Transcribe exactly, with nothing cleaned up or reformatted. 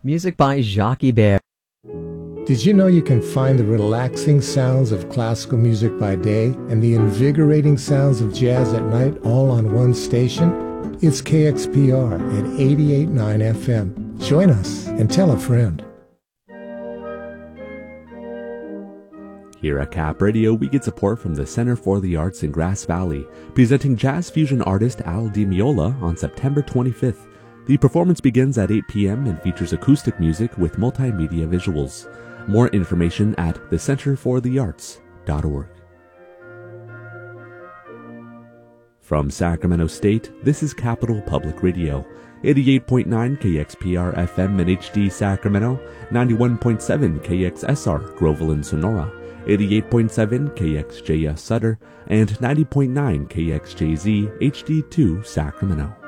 Music by Jacques Bear. Did you know you can find the relaxing sounds of classical music by day and the invigorating sounds of jazz at night all on one station? It's K X P R at eighty-eight point nine F M. Join us and tell a friend. Here at Cap Radio, we get support from the Center for the Arts in Grass Valley, presenting jazz fusion artist Al Di Meola on September twenty-fifth. The performance begins at eight p.m. and features acoustic music with multimedia visuals. More information at the center for the arts dot org. From Sacramento State, this is Capital Public Radio, eighty-eight point nine K X P R F M in H D Sacramento, ninety-one point seven K X S R Groveland Sonora, eighty-eight point seven K X J S Sutter, and ninety point nine K X J Z H D two Sacramento.